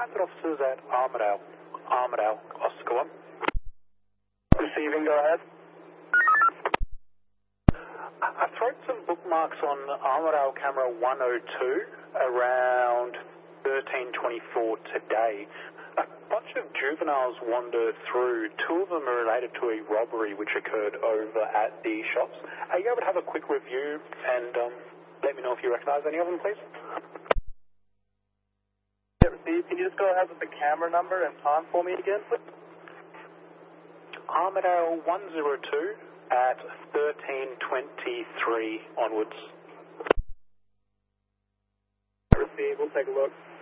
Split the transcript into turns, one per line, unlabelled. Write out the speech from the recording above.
transit officers at Armidale. Armidale, Oscar 1.
Receiving, go ahead.
I thrown some bookmarks on Armidale camera 102 around 13:24 today. A bunch of juveniles wander through. Two of them are related to a robbery which occurred over at the shops. Are you able to have a quick review and let me know if you recognise any of them, please?
Can you just go ahead with the camera number and time for me again, please?
Armidale 102 at 13:23 onwards.
Receive, we'll take a look.